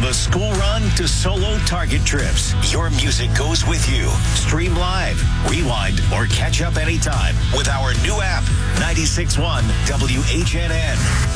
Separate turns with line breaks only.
the school run to solo Target trips, your music goes with you. Stream live, rewind, or catch up anytime with our new app, 96.1 WHNN.